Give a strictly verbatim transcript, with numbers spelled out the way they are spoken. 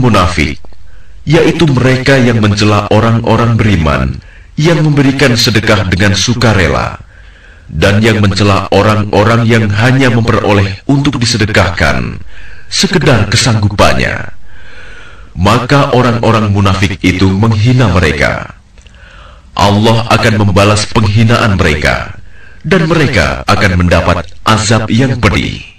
munafik, yaitu mereka yang mencela orang-orang beriman yang memberikan sedekah dengan sukarela, dan yang mencela orang-orang yang hanya memperoleh untuk disedekahkan sekedar kesanggupannya. Maka orang-orang munafik itu menghina mereka. Allah akan membalas penghinaan mereka, dan mereka akan mendapat azab yang pedih.